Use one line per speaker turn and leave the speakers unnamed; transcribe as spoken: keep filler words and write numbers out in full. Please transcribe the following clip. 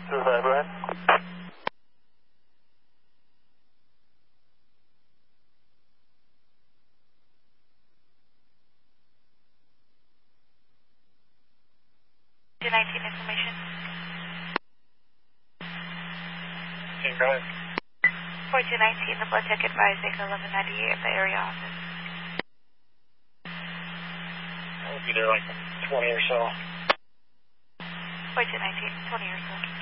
Suicide, Brian.
two nineteen information.
King Brian.
four two nineteen, the blood check advised Acre eleven ninety-eight at the area office.
I'll be there like twenty or so.
four two nineteen, twenty or so.